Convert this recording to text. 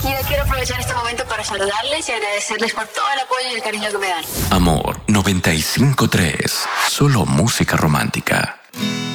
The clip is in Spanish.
Shakira, quiero aprovechar este momento para saludarles y agradecerles por todo el apoyo y el cariño que me dan. Amor 95.3. Solo música romántica.